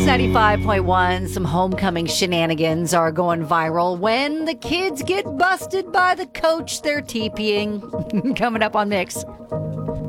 Mix 95.1, some homecoming shenanigans are going viral when the kids get busted by the coach they're TPing. Coming up on Mix.